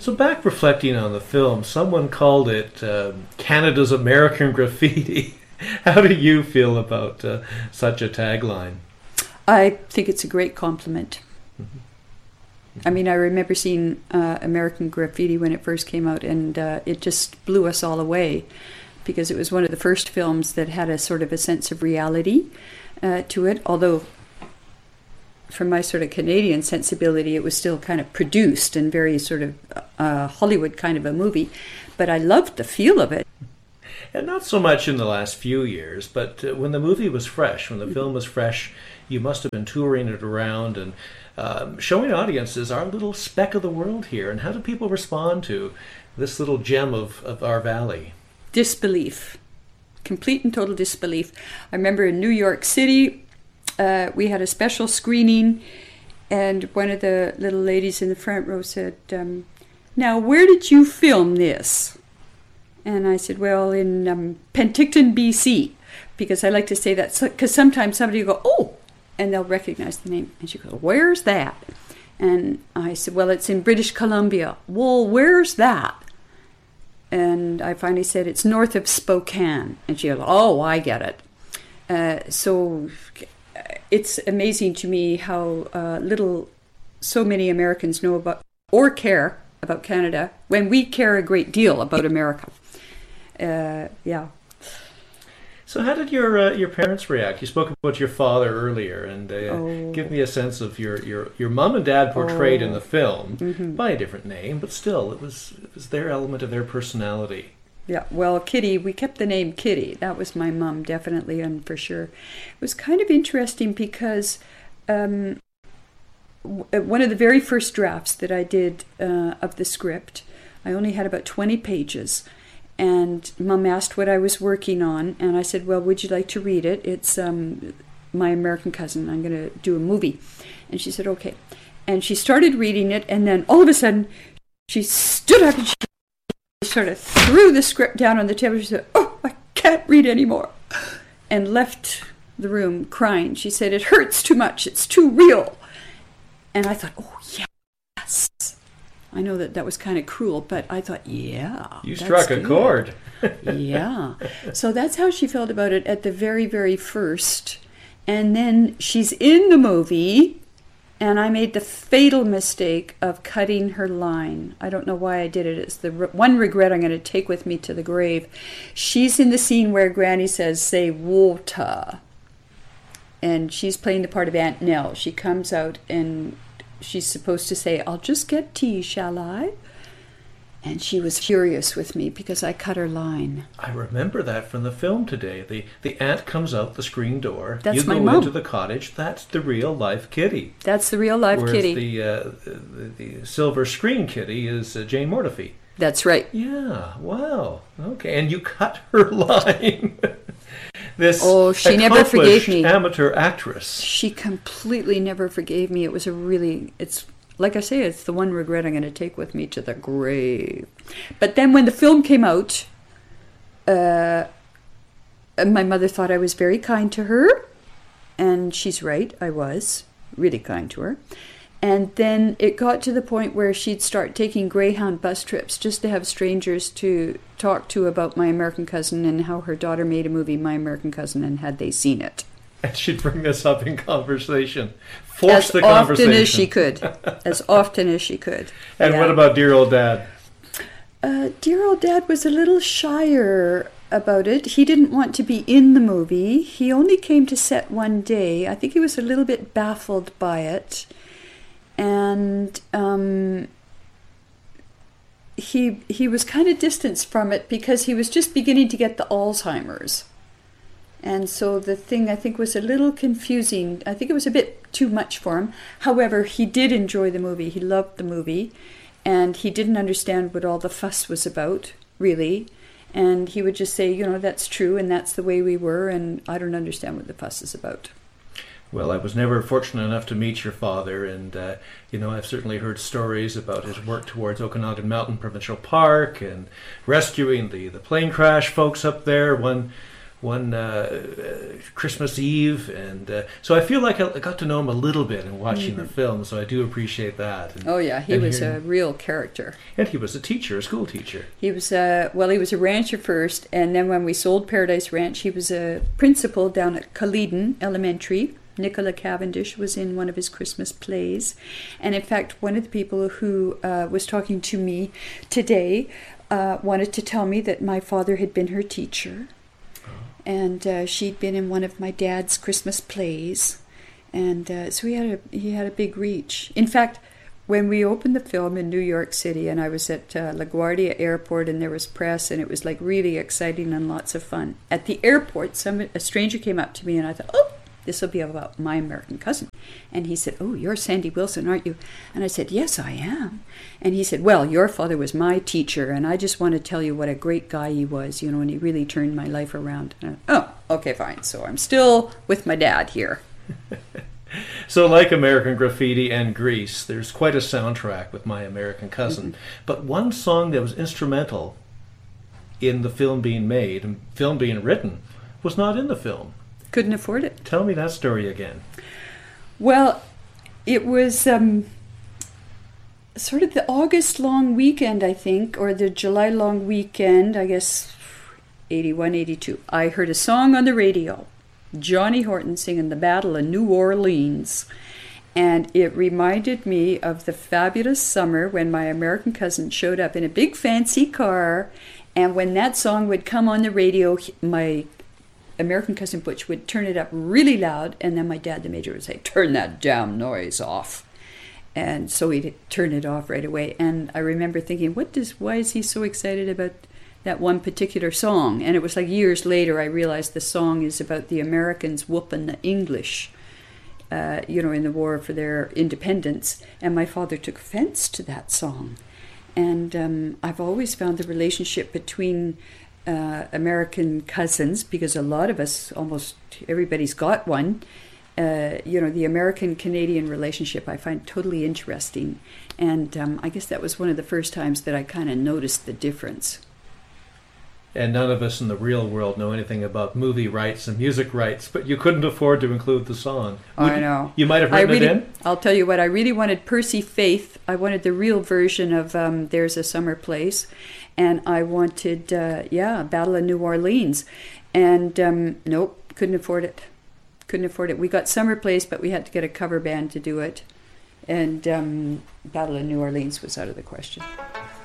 So back reflecting on the film, someone called it Canada's American Graffiti. How do you feel about such a tagline? I think it's a great compliment. I mean, I remember seeing American Graffiti when it first came out, and it just blew us all away because it was one of the first films that had a sort of a sense of reality to it, although from my sort of Canadian sensibility, it was still kind of produced and very sort of Hollywood kind of a movie. But I loved the feel of it. And not so much in the last few years, but when the movie was fresh, when the film was fresh, you must have been touring it around and showing audiences our little speck of the world here. And how do people respond to this little gem of our valley? Disbelief. Complete and total disbelief. I remember in New York City, we had a special screening, and one of the little ladies in the front row said, now, where did you film this? And I said, well, in Penticton, BC, because I like to say that, because sometimes somebody will go, oh, and they'll recognize the name. And she goes, where's that? And I said, well, it's in British Columbia. Well, where's that? And I finally said, it's north of Spokane. And she goes, oh, I get it. So it's amazing to me how little so many Americans know about or care about Canada when we care a great deal about America. Yeah. So how did your parents react? You spoke about your father earlier, and give me a sense of your mom and dad portrayed in the film by a different name, but still it was their element of their personality. Yeah, well, Kitty, we kept the name Kitty. That was my mom, definitely and for sure. It was kind of interesting because one of the very first drafts that I did of the script, I only had about 20 pages. And Mom asked what I was working on, and I said, well, would you like to read it? It's My American Cousin. I'm going to do a movie. And she said, okay. And she started reading it, and then all of a sudden, she stood up and she sort of threw the script down on the table. She said, oh, I can't read anymore, and left the room crying. She said, it hurts too much. It's too real. And I thought, oh, yes. I know that was kind of cruel, but I thought, yeah. You struck a chord. Yeah. So that's how she felt about it at the very, very first. And then she's in the movie, and I made the fatal mistake of cutting her line. I don't know why I did it. It's the one regret I'm going to take with me to the grave. She's in the scene where Granny says, say, water. And she's playing the part of Aunt Nell. She comes out and she's supposed to say, I'll just get tea, shall I? And she was furious with me because I cut her line. I remember that from the film today. The aunt comes out the screen door. That's you my go mom. Into the cottage. That's the real life Kitty. That's the real life Kitty. The silver screen Kitty is Jane Mortefi. That's right. Yeah. Wow. Okay. And you cut her line. This she never forgave me. Amateur actress. She completely never forgave me. It was it's like I say, it's the one regret I'm going to take with me to the grave. But then when the film came out, my mother thought I was very kind to her, and she's right, I was really kind to her. And then it got to the point where she'd start taking Greyhound bus trips just to have strangers to talk to about My American Cousin and how her daughter made a movie, My American Cousin, and had they seen it. And she'd bring this up in conversation. Force the conversation. As often as she could. As often as she could. And what about Dear Old Dad? Dear Old Dad was a little shyer about it. He didn't want to be in the movie. He only came to set one day. I think he was a little bit baffled by it. And he was kind of distanced from it because he was just beginning to get the Alzheimer's. And so the thing, I think, was a little confusing. I think it was a bit too much for him. However, he did enjoy the movie. He loved the movie. And he didn't understand what all the fuss was about, really. And he would just say, that's true, and that's the way we were, and I don't understand what the fuss is about. Well, I was never fortunate enough to meet your father, and, I've certainly heard stories about his work towards Okanagan Mountain Provincial Park and rescuing the plane crash folks up there. One one Christmas Eve, and so I feel like I got to know him a little bit in watching the film. So I do appreciate that. And, oh yeah, he was a real character. And he was a teacher, a school teacher. He was he was a rancher first, and then when we sold Paradise Ranch, he was a principal down at Culloden Elementary. Nicola Cavendish was in one of his Christmas plays. And in fact, one of the people who was talking to me today wanted to tell me that my father had been her teacher. And she'd been in one of my dad's Christmas plays. And so he had a big reach. In fact, when we opened the film in New York City, and I was at LaGuardia Airport, and there was press, and it was like really exciting and lots of fun. At the airport, a stranger came up to me, and I thought, oh, this will be about My American Cousin. And he said, oh, you're Sandy Wilson, aren't you? And I said, yes, I am. And he said, well, your father was my teacher, and I just want to tell you what a great guy he was, and he really turned my life around. And oh, okay, fine. So I'm still with my dad here. So like American Graffiti and Grease, there's quite a soundtrack with My American Cousin. Mm-hmm. But one song that was instrumental in the film being made and film being written was not in the film. Couldn't afford it. Tell me that story again. Well, it was sort of the August long weekend, I think, or the July long weekend, I guess 81, 82. I heard a song on the radio, Johnny Horton singing The Battle of New Orleans. And it reminded me of the fabulous summer when My American Cousin showed up in a big fancy car. And when that song would come on the radio, my American Cousin Butch would turn it up really loud, and then my dad, the major, would say, turn that damn noise off. And so he'd turn it off right away. And I remember thinking, why is he so excited about that one particular song? And it was like years later I realized the song is about the Americans whooping the English, in the war for their independence. And my father took offense to that song. And I've always found the relationship between American cousins, because a lot of us, almost everybody's got one, the American-Canadian relationship I find totally interesting. And I guess that was one of the first times that I kind of noticed the difference. And none of us in the real world know anything about movie rights and music rights, but you couldn't afford to include the song. I know. You might have written it in? I'll tell you what, I really wanted Percy Faith. I wanted the real version of There's a Summer Place. And I wanted, Battle of New Orleans. And nope, couldn't afford it. We got Summer Place, but we had to get a cover band to do it. And Battle of New Orleans was out of the question.